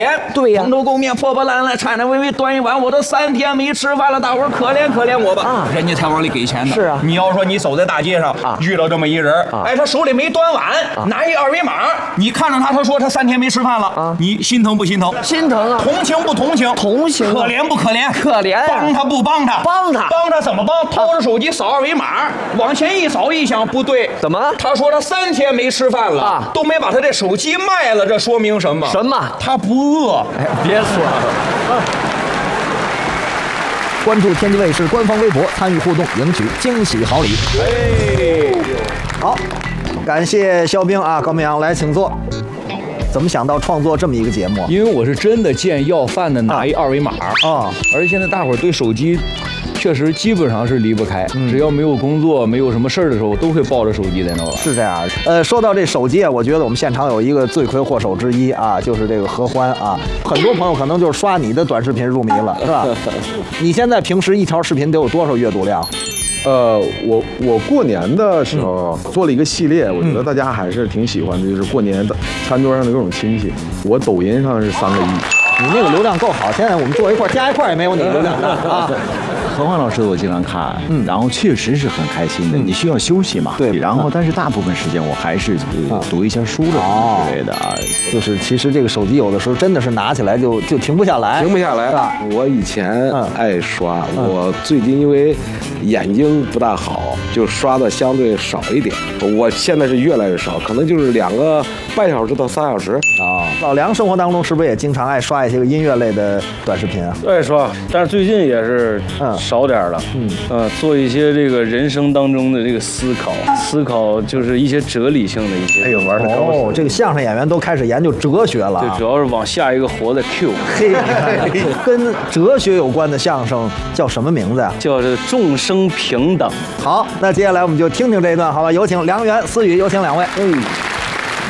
对呀， 蓬头垢面、破破烂烂、颤颤巍巍端一碗，我都3天没吃饭了，大伙儿可怜可怜我吧。 啊， 人家才往里给钱的。 是啊， 你要说你走在大街上遇到这么一人，哎，他手里没端碗，拿一二维码，你看着他，他说他3天没吃饭了，你心疼不心疼？ 心疼啊！ 同情不同情？ 同情。 可怜不可怜？ 可怜。 帮他不帮他？ 帮他。 帮他怎么帮？掏着手机扫二维码，往前一扫一想，不对， 怎么？ 他说他3天没吃饭了，都没把他这手机卖了，这说明什么？ 什么？ 他不饿。 哎，别说了。关注天津卫视官方微博，参与互动，赢取惊喜好礼。 哎，好，感谢肖兵啊，高明阳来，请坐。怎么想到创作这么一个节目？ 因为我是真的见要饭的拿一二维码啊， 而且现在大伙儿对手机确实基本上是离不开，只要没有工作、没有什么事儿的时候，都会抱着手机在那玩。 是这样。说到这手机啊，我觉得我们现场有一个罪魁祸首之一啊，就是这个何欢啊。很多朋友可能就是刷你的短视频入迷了，是吧？你现在平时一条视频得有多少阅读量？ 我过年的时候做了一个系列，我觉得大家还是挺喜欢的，就是过年的餐桌上的各种亲戚。我抖音上是3个亿， 你那个流量够好，现在我们坐一块加一块也没有你流量大啊。 何欢老师我经常看，然后确实是很开心的。你需要休息嘛？ 对， 然后但是大部分时间我还是读一下书了之类的啊。 就是其实这个手机有的时候真的是拿起来就停不下来， 停不下来，是吧？我以前爱刷，我最近因为眼睛不大好，就刷的相对少一点。我现在是越来越少，可能就是2个半小时到3小时啊。老梁生活当中是不是也经常爱刷一些个音乐类的短视频啊？ 爱刷，但是最近也是少点了。做一些这个人生当中的这个思考就是一些哲理性的一些。 哎呦，玩的高这个相声演员都开始研究哲学了。 对，主要是往下一个活的 Q。 嘿，跟哲学有关的相声叫什么名字呀？ 叫这众生平等。 好，那接下来我们就听听这一段，好吧？有请梁元、思雨，有请2位。